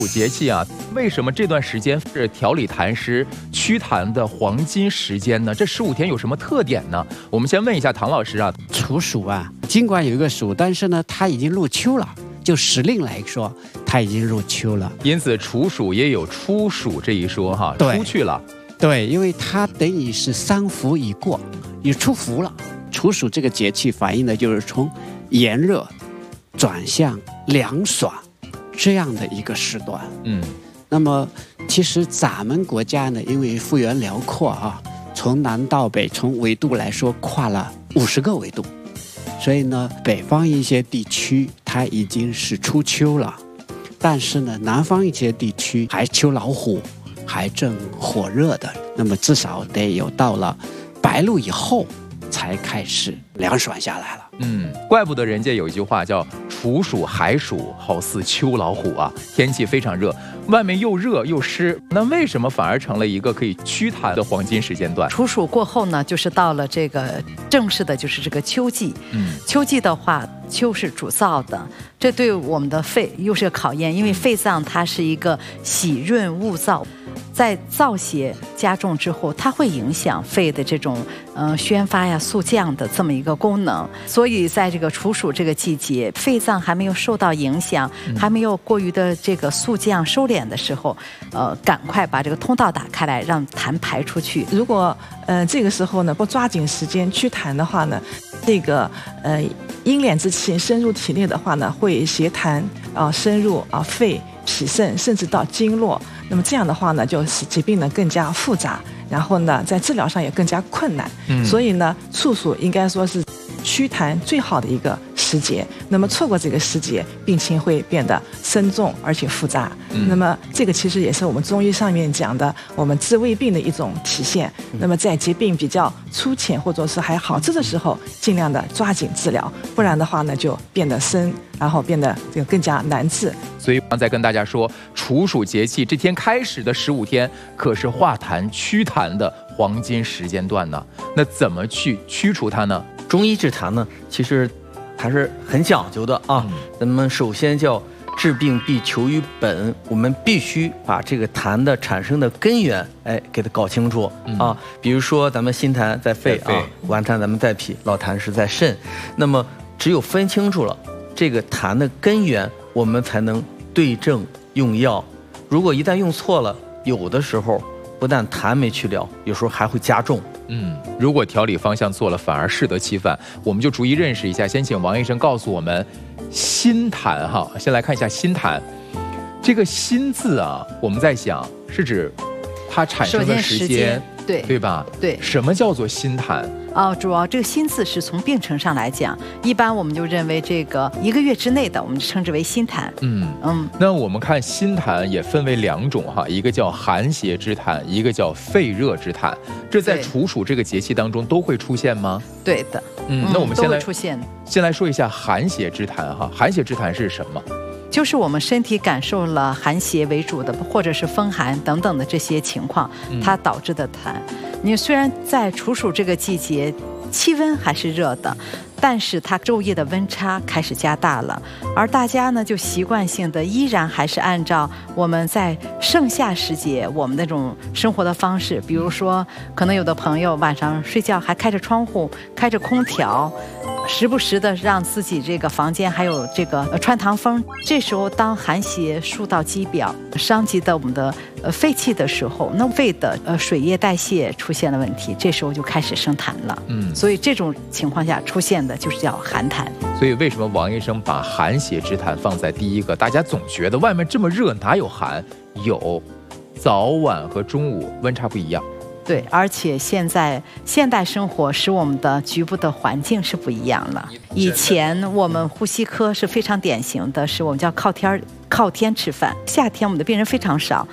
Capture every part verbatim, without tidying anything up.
节气啊，为什么这段时间是调理痰湿、祛痰的黄金时间呢？这十五天有什么特点呢？我们先问一下唐老师啊。 处暑啊，尽管有一个暑，但是呢，它已经入秋了。就时令来说，它已经入秋了， 因此处暑也有初暑这一说哈，出去了。 对，因为它等于是三伏已过，也出伏了。处暑这个节气反映的就是从炎热转向凉爽这样的一个时段。嗯，那么其实咱们国家呢，因为幅员辽阔啊，从南到北，从纬度来说跨了五十个纬度。所以呢，北方一些地区它已经是初秋了，但是呢，南方一些地区还秋老虎，还正火热的，那么至少得有到了白露以后才开始凉爽下来了。 嗯，怪不得人家有一句话叫处暑海暑，好似秋老虎啊！天气非常热，外面又热又湿，那为什么反而成了一个可以祛痰的黄金时间段？ 处暑过后呢，就是到了这个正式的，就是这个秋季。嗯，秋季的话，秋是主燥的，这对我们的肺又是个考验，因为肺脏它是一个喜润恶燥。在燥邪加重之后，它会影响肺的这种呃宣发呀、肃降的这么一个功能。所以在这个处暑这个季节，肺脏还没有受到影响，还没有过于的这个肃降收敛的时候，呃，赶快把这个通道打开来，让痰排出去。 如果呃这个时候呢不抓紧时间祛痰的话呢，这个呃阴敛之气深入体内的话呢，会携痰啊、呃、深入啊、呃、肺、脾肾，甚至到经络。那么这样的话呢，就使疾病呢更加复杂，然后呢，在治疗上也更加困难。嗯，所以呢，处暑应该说是祛痰最好的一个时节。那么错过这个时节，病情会变得深重而且复杂。嗯，那么这个其实也是我们中医上面讲的我们治未病的一种体现。那么在疾病比较粗浅或者是还好治的时候，尽量的抓紧治疗，不然的话呢，就变得深，然后变得这个更加难治。 所以刚才跟大家说，处暑节气这天开始的十五天，可是化痰祛痰的黄金时间段呢。那怎么去驱除它呢？ 中医治痰呢，其实还是很讲究的啊。嗯、咱们首先叫治病必求于本，我们必须把这个痰的产生的根源，哎，给它搞清楚、嗯、啊。比如说咱们心痰在肺啊，顽痰咱们在脾，老痰是在肾。那么只有分清楚了这个痰的根源，我们才能对症用药。如果一旦用错了，有的时候不但痰没去了，有时候还会加重。 嗯，如果调理方向错了，反而适得其反。我们就逐一认识一下，先请王医生告诉我们，心痰哈，先来看一下心痰。这个心字啊，我们在想是指它产生的时间， 对对吧？ 对。 什么叫做心痰？ 哦，主要这个心字是从病程上来讲，一般我们就认为这个一个月之内的，我们就称之为心痰。 嗯嗯。那我们看心痰也分为两种哈，一个叫寒邪之痰，一个叫肺热之痰。这在处暑这个节气当中都会出现吗？ 对的。 嗯，那我们先来出现。 先来说一下寒邪之痰哈，寒邪之痰是什么？ 就是我们身体感受了寒邪为主的，或者是风寒等等的这些情况，它导致的痰。你虽然在处暑这个季节，气温还是热的，但是它昼夜的温差开始加大了，而大家呢就习惯性的依然还是按照我们在盛夏时节我们那种生活的方式，比如说可能有的朋友晚上睡觉还开着窗户，开着空调，时不时的让自己这个房间还有这个穿堂风。这时候当寒邪输到肌表，伤及到我们的呃肺气的时候，那肺的呃水液代谢出现了问题，这时候就开始生痰了。嗯，所以这种情况下出现的就是叫寒痰。 所以为什么王医生把寒邪之痰放在第一个？大家总觉得外面这么热哪有寒？有，早晚和中午温差不一样。 对，而且现在现代生活使我们的局部的环境是不一样了。以前我们呼吸科是非常典型的，是我们叫靠天靠天吃饭。夏天我们的病人非常少，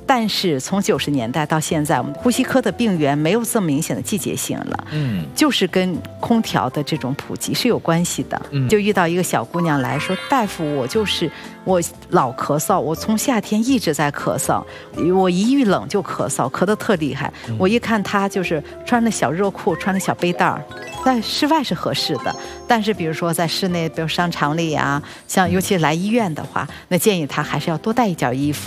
但是从九十年代到现在，我们呼吸科的病源没有这么明显的季节性了， 嗯， 就是跟空调的这种普及是有关系的。 嗯， 就遇到一个小姑娘来说，大夫，我就是我老咳嗽，我从夏天一直在咳嗽，我一遇冷就咳嗽，咳得特厉害。 嗯、 我一看她就是穿着小热裤，穿着小背带儿，在室外是合适的，但是比如说在室内，比如商场里啊，像尤其来医院的话，那建议她还是要多带一件衣服。